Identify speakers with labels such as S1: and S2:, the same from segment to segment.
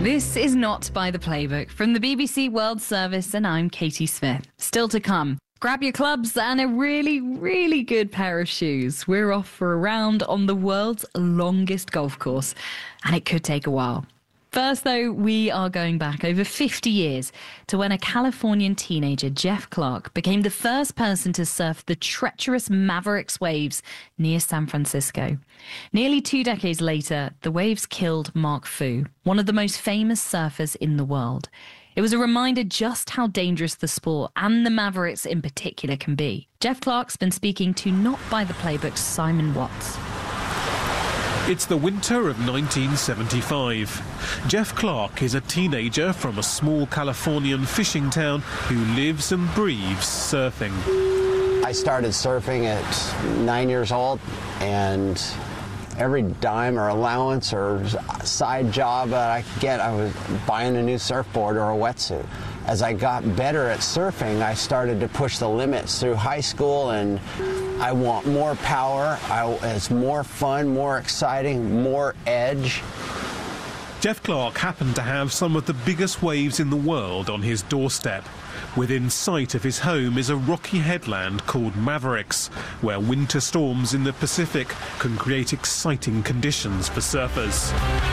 S1: This is Not by the Playbook from the BBC World Service, and I'm Katie Smith. Still to come, grab your clubs and a really, really good pair of shoes. We're off for a round on the world's longest golf course, and it could take a while. First, though, we are going back over 50 years to when a Californian teenager, Jeff Clark, became the first person to surf the treacherous Mavericks waves near San Francisco. Nearly 2 decades later, the waves killed Mark Fu, one of the most famous surfers in the world. It was a reminder just how dangerous the sport, and the Mavericks in particular, can be. Jeff Clark's been speaking to Not by the Playbook's Simon Watts.
S2: It's the winter of 1975. Jeff Clark is a teenager from a small Californian fishing town who lives and breathes surfing.
S3: I started surfing at 9 years old, and every dime or allowance or side job that I could get, I was buying a new surfboard or a wetsuit. As I got better at surfing, I started to push the limits through high school, and I want more power. It's more fun, more exciting, more edge.
S2: Jeff Clark happened to have some of the biggest waves in the world on his doorstep. Within sight of his home is a rocky headland called Mavericks, where winter storms in the Pacific can create exciting conditions for surfers.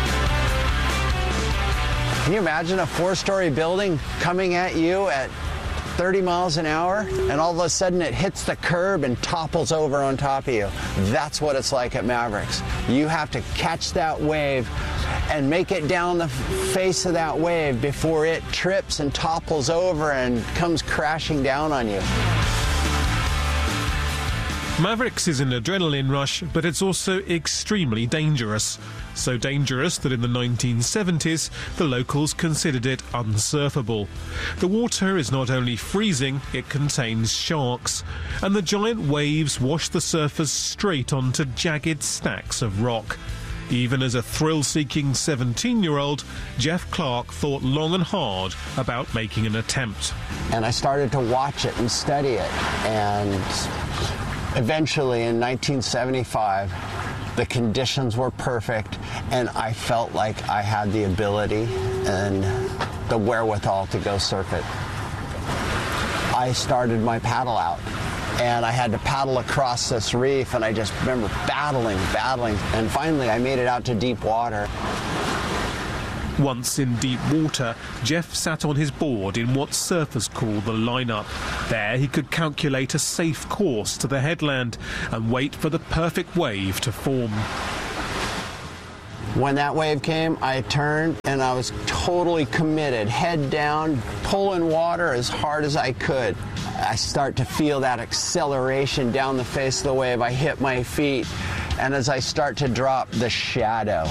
S3: Can you imagine a 4-story building coming at you at 30 miles an hour, and all of a sudden it hits the curb and topples over on top of you? That's what it's like at Mavericks. You have to catch that wave and make it down the face of that wave before it trips and topples over and comes crashing down on you.
S2: Mavericks is an adrenaline rush, but it's also extremely dangerous. So dangerous that in the 1970s, the locals considered it unsurfable. The water is not only freezing, it contains sharks, and the giant waves wash the surfers straight onto jagged stacks of rock. Even as a thrill-seeking 17-year-old, Jeff Clark thought long and hard about making an attempt.
S3: And I started to watch it and study it, and eventually in 1975, the conditions were perfect, and I felt like I had the ability and the wherewithal to go surf it. I started my paddle out, and I had to paddle across this reef, and I just remember battling, and finally I made it out to deep water.
S2: Once in deep water, Jeff sat on his board in what surfers call the lineup. There he could calculate a safe course to the headland and wait for the perfect wave to form.
S3: When that wave came, I turned and I was totally committed, head down, pulling water as hard as I could. I start to feel that acceleration down the face of the wave. I hit my feet, and as I start to drop, the shadow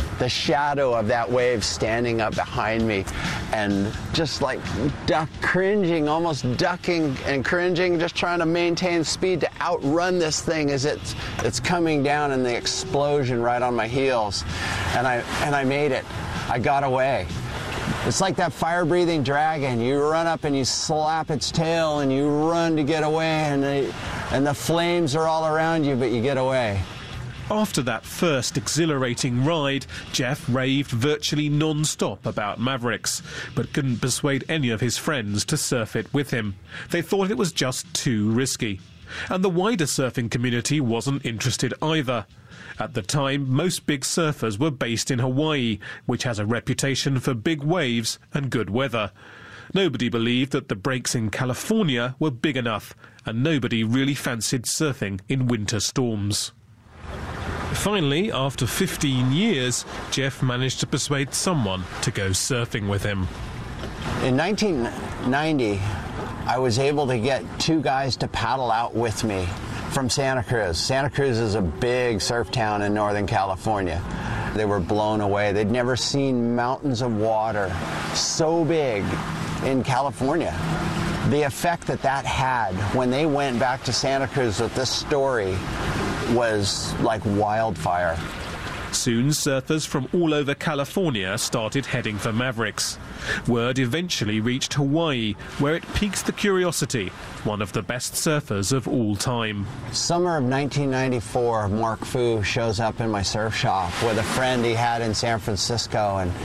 S3: of that wave standing up behind me, and just like cringing, almost ducking and cringing, just trying to maintain speed to outrun this thing as it's coming down, and the explosion right on my heels. And I made it. I got away. It's like that fire-breathing dragon. You run up and you slap its tail and you run to get away, and the flames are all around you, but you get away.
S2: After that first exhilarating ride, Jeff raved virtually non-stop about Mavericks, but couldn't persuade any of his friends to surf it with him. They thought it was just too risky. And the wider surfing community wasn't interested either. At the time, most big surfers were based in Hawaii, which has a reputation for big waves and good weather. Nobody believed that the breaks in California were big enough, and nobody really fancied surfing in winter storms. Finally, after 15 years, Jeff managed to persuade someone to go surfing with him.
S3: In 1990, I was able to get 2 guys to paddle out with me from Santa Cruz. Santa Cruz is a big surf town in Northern California. They were blown away. They'd never seen mountains of water so big in California. The effect that had when they went back to Santa Cruz with this story was like wildfire.
S2: Soon, surfers from all over California started heading for Mavericks. Word eventually reached Hawaii, where it piqued the curiosity, one of the best surfers of all time.
S3: Summer of 1994, Mark Fu shows up in my surf shop with a friend he had in San Francisco,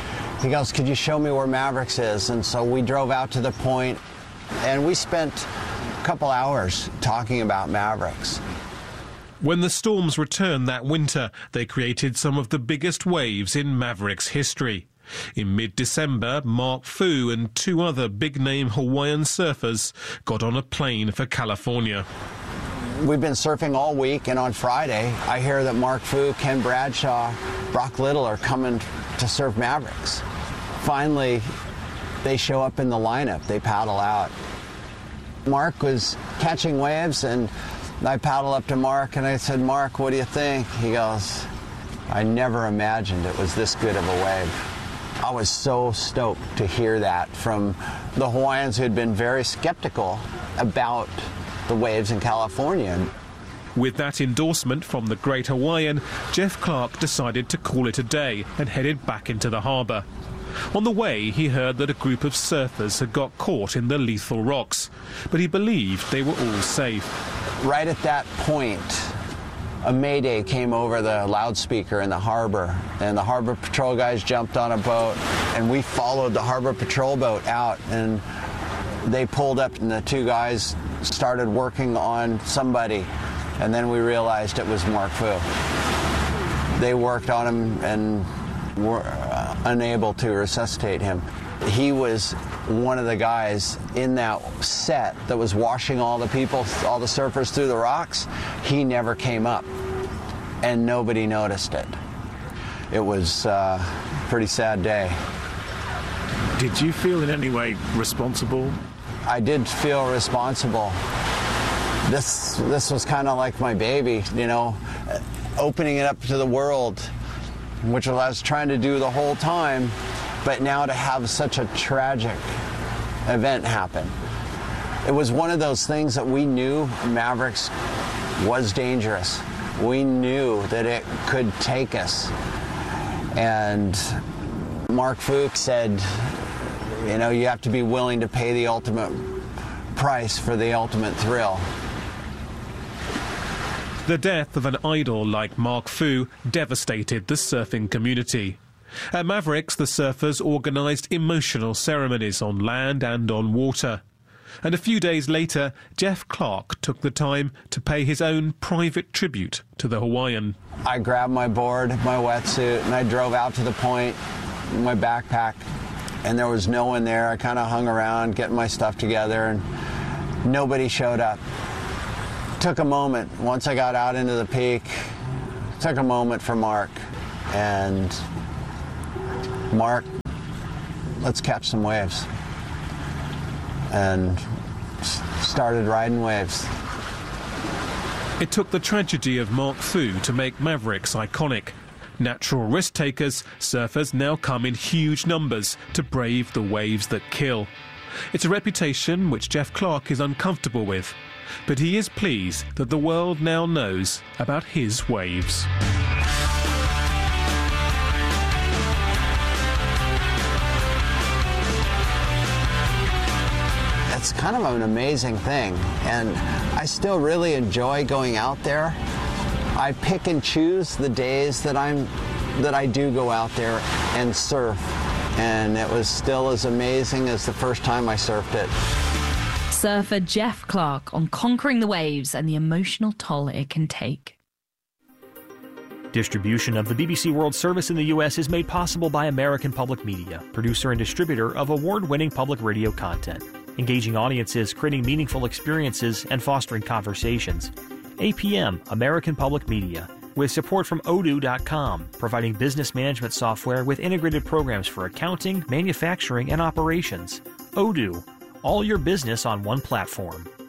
S3: He goes, could you show me where Mavericks is? And so we drove out to the point, and we spent a couple hours talking about Mavericks.
S2: When the storms returned that winter, they created some of the biggest waves in Mavericks history. In mid-December, Mark Fu and 2 other big-name Hawaiian surfers got on a plane for California.
S3: We've been surfing all week, and on Friday, I hear that Mark Fu, Ken Bradshaw, Brock Little are coming to surf Mavericks. Finally, they show up in the lineup. They paddle out. Mark was catching waves, and I paddle up to Mark, and I said, Mark, what do you think? He goes, I never imagined it was this good of a wave. I was so stoked to hear that from the Hawaiians who had been very skeptical about the waves in California.
S2: With that endorsement from the Great Hawaiian, Jeff Clark decided to call it a day and headed back into the harbour. On the way, he heard that a group of surfers had got caught in the lethal rocks, but he believed they were all safe.
S3: Right at that point, a mayday came over the loudspeaker in the harbor, and the harbor patrol guys jumped on a boat, and we followed the harbor patrol boat out, and they pulled up, and the 2 guys started working on somebody, and then we realized it was Mark Fu. They worked on him and were unable to resuscitate him. He was one of the guys in that set that was washing all the people, all the surfers through the rocks. He never came up, and nobody noticed it. It was a pretty sad day.
S4: Did you feel in any way responsible?
S3: I did feel responsible. This was kind of like my baby, you know, opening it up to the world, which I was trying to do the whole time, but now to have such a tragic event happen. It was one of those things that we knew Mavericks was dangerous. We knew that it could take us. And Mark Fu said, you know, you have to be willing to pay the ultimate price for the ultimate thrill.
S2: The death of an idol like Mark Fu devastated the surfing community. At Mavericks, the surfers organised emotional ceremonies on land and on water. And a few days later, Jeff Clark took the time to pay his own private tribute to the Hawaiian.
S3: I grabbed my board, my wetsuit, and I drove out to the point, my backpack, and there was no one there. I kind of hung around getting my stuff together, and nobody showed up. Took a moment, once I got out into the peak, took a moment for Mark, and Mark, let's catch some waves. And started riding waves.
S2: It took the tragedy of Mark Fu to make Mavericks iconic. Natural risk takers, surfers now come in huge numbers to brave the waves that kill. It's a reputation which Jeff Clark is uncomfortable with, but he is pleased that the world now knows about his waves.
S3: It's kind of an amazing thing, and I still really enjoy going out there. I pick and choose the days that I do go out there and surf, and it was still as amazing as the first time I surfed it.
S1: Surfer Jeff Clark on conquering the waves and the emotional toll it can take.
S5: Distribution of the BBC World Service in the U.S. is made possible by American Public Media, producer and distributor of award-winning public radio content, engaging audiences, creating meaningful experiences, and fostering conversations. APM, American Public Media, with support from Odoo.com, providing business management software with integrated programs for accounting, manufacturing, and operations. Odoo, all your business on one platform.